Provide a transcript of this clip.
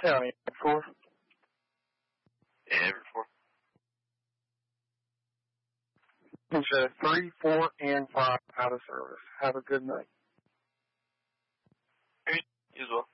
County, 4. Yeah, every 4. It's 3, 4, and 5 out of service. Have a good night. You as well.